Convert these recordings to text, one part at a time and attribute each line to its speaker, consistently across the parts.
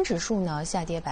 Speaker 1: 新指数呢下跌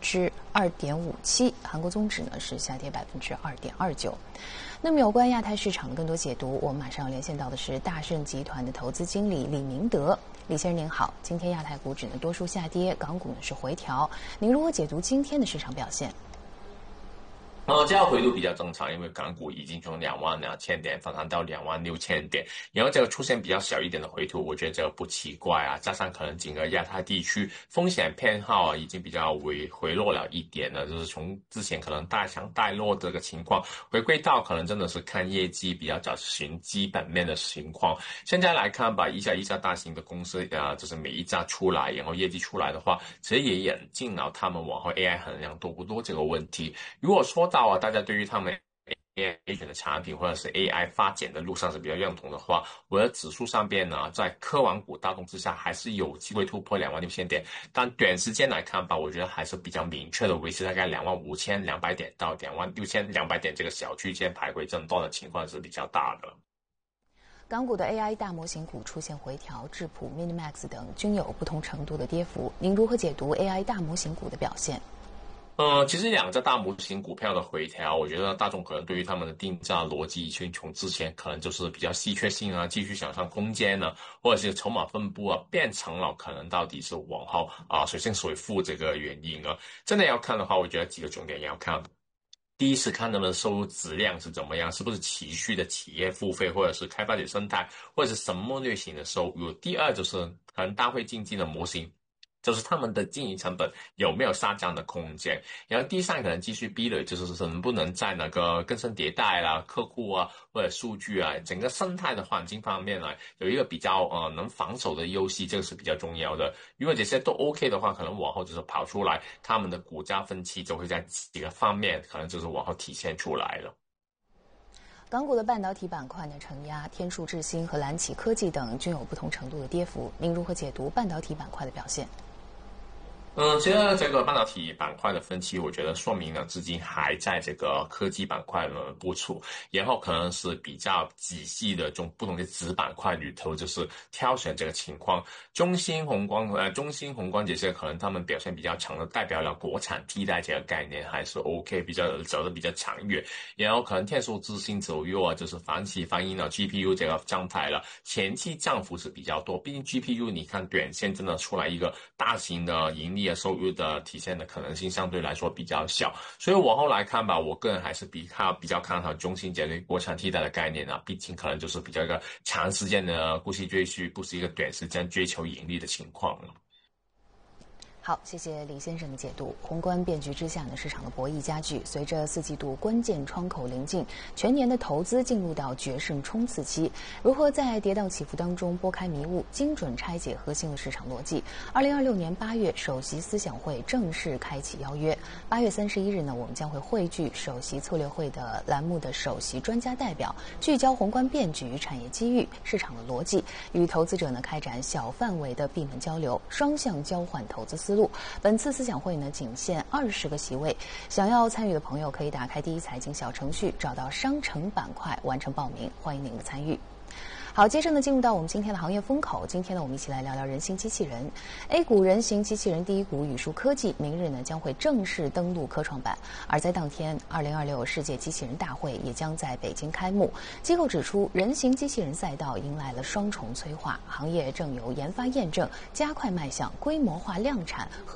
Speaker 1: 2.57%，韩国综指呢是下跌2.29%。那么有关亚太市场的更多解读，我们马上要连线到的是大盛集团的投资经理李明德。李先生您好，今天亚太股指呢多数下跌，港股呢是回调，您如何解读今天的市场表现？
Speaker 2: 这样回路比较正常，因为港股已经从22,000点反弹到26,000点，然后这个出现比较小一点的回吐，我觉得这个不奇怪啊。加上可能整个亚太地区风险偏好已经比较回落了一点了，就是从之前可能大强大弱这个情况，回归到可能真的是看业绩比较找寻基本面的情况。现在来看吧，一家大型的公司就是每一家出来，然后业绩出来的话，其实也引进了他们往后 AI 衡量多不多这个问题。如果说到大家对于他们 AI 选的产品或者是 AI 发展的路上是比较认同的话，我的指数上边呢，在科网股带动之下，还是有机会突破26,000点。但短时间来看吧，我觉得还是比较明确的维持大概25,200点到26,200点这个小区间徘徊震荡的情况是比较大的。
Speaker 1: 港股的 AI 大模型股出现回调，智谱、Minimax 等均有不同程度的跌幅。您如何解读 AI 大模型股的表现？
Speaker 2: 其实两只大模型股票的回调，我觉得大众可能对于他们的定价逻辑，从之前可能就是比较稀缺性啊，继续想象空间呢，或者是筹码分布啊，变成了可能到底是往后谁胜谁负这个原因啊。真的要看的话，我觉得几个重点要看。第一是看他们的收入质量是怎么样，是不是持续的企业付费，或者是开发者生态，或者是什么类型的收入。第二就是可能大会竞技的模型，就是他们的经营成本有没有下降的空间。然后第三可能继续逼的就是能不能在那个更新迭代啦、客户啊或者数据啊整个生态的环境方面呢，有一个比较能防守的优势，这个是比较重要的。如果这些都 OK 的话，可能往后就是跑出来，他们的股价分歧就会在几个方面可能就是往后体现出来了。
Speaker 1: 港股的半导体板块呢承压，天数智新和蓝启科技等均有不同程度的跌幅。您如何解读半导体板块的表现？
Speaker 2: 其实这个半导体板块的分歧，我觉得说明了资金还在这个科技板块的部署，然后可能是比较仔细的从不同的子板块里头，就是挑选这个情况。中芯宏光这些可能他们表现比较强的，代表了国产替代这个概念还是 OK， 走的比较长远。然后可能天数智新走弱啊，就是反映了 GPU 这个状态了，前期涨幅是比较多，毕竟 GPU 你看短线真的出来一个大型的盈利收入的体现的可能性相对来说比较小，所以往后来看吧，我个人还是比较看好中芯这类国产替代的概念啊，毕竟可能就是比较一个长时间的估值追续，不是一个短时间追求盈利的情况了。
Speaker 1: 好，谢谢李先生的解读。宏观变局之下呢，市场的博弈加剧。随着4季度关键窗口临近，全年的投资进入到决胜冲刺期。如何在跌宕起伏当中拨开迷雾，精准拆解核心的市场逻辑？2026年8月，首席思想会正式开启邀约。8月31日呢，我们将会汇聚首席策略会的栏目的首席专家代表，聚焦宏观变局、产业机遇、市场的逻辑，与投资者呢开展小范围的闭门交流，双向交换投资思路。本次思想会呢，仅限20个席位，想要参与的朋友可以打开第一财经小程序，找到商城板块完成报名，欢迎您的参与。好，接着呢，进入到我们今天的行业风口。今天呢，我们一起来聊聊人形机器人。A 股人形机器人第一股宇树科技，明日呢将会正式登陆科创板。而在当天，2026世界机器人大会也将在北京开幕。机构指出，人形机器人赛道迎来了双重催化，行业正由研发验证加快迈向规模化量产和